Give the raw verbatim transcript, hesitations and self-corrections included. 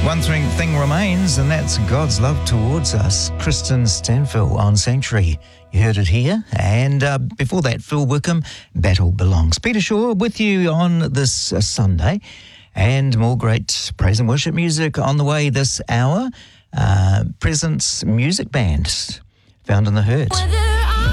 One thing, thing remains, and that's God's love towards us. Kristen Stanfill on Sanctuary. You heard it here. And uh, before that, Phil Wickham, Battle Belongs. Peter Shaw with you on this uh, Sunday. And more great praise and worship music on the way this hour. Uh, Presence Music Band, found in the Herd.